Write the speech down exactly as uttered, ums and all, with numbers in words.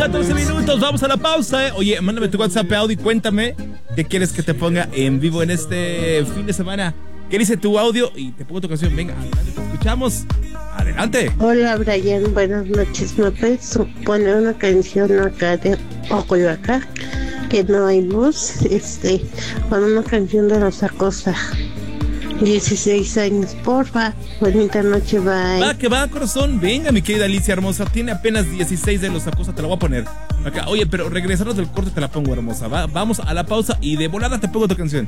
catorce minutos, vamos a la pausa, ¿eh? Oye, mándame tu WhatsApp audio y cuéntame qué quieres que te ponga en vivo en este fin de semana. ¿Qué dice tu audio? Y te pongo tu canción. Venga, adelante, te escuchamos. Adelante. Hola, Brian, buenas noches. ¿Me puedes poner una canción acá de Ocoyoacán? Que no hay luz, este, con una canción de Los Acosta. dieciséis años, porfa. Bonita noche, bye. Va, que va, corazón. Venga, mi querida Alicia hermosa. Tiene apenas dieciséis de Los Acosta, te la voy a poner acá. Oye, pero regresarnos del corte te la pongo, hermosa. Va, vamos a la pausa y de volada te pongo tu canción.